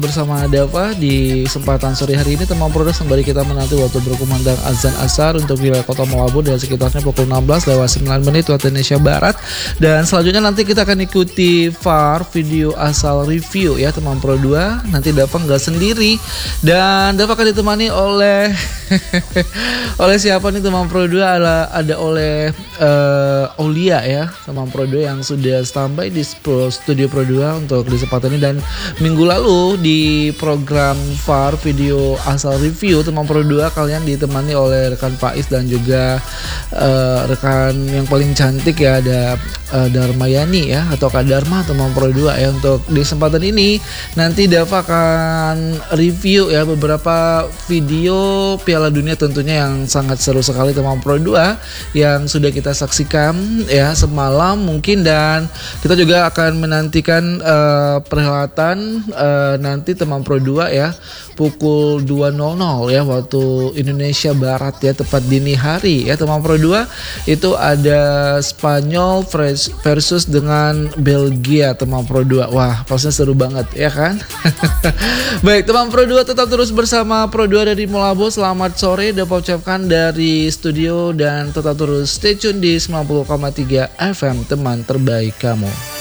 bersama Dava di kesempatan sore hari ini. Teman Produk kembali kita menanti waktu berkumandang azan asar untuk wilayah Kota Moabo dan sekitarnya pukul 16:09 waktu Indonesia Barat. Dan selanjutnya nanti kita akan ikuti VAR video asal review ya teman Pro 2. Nanti Dava nggak sendiri dan Dava akan ditemani oleh oleh siapa nih teman Pro 2? Ada oleh Aulia ya teman Pro 2 yang sudah standby di studio Pro 2 untuk di kesempatan ini. Dan minggu lalu di program VAR video asal review teman Pro 2 kalian ditemani oleh rekan Faiz dan juga rekan yang paling cantik ya, ada Darmayani ya atau Kak Dharma teman Pro 2 ya. Untuk di kesempatan ini nanti Dava akan review ya beberapa video Piala Dunia tentunya yang sangat seru sekali teman Pro 2 yang sudah kita saksikan ya semalam mungkin. Dan kita juga akan menantikan perhelatan nanti teman Pro 2 ya pukul 2.00 ya waktu Indonesia Barat ya, tepat dini hari ya teman Pro 2. Itu ada Spanyol versus dengan Belgia teman Pro 2. Wah pastinya seru banget ya kan. Baik teman Pro 2, tetap terus bersama Pro 2 dari Moabo. Selamat sore dapat ucapkan dari studio dan tetap terus stay tune di 90,3 FM teman terbaik kamu.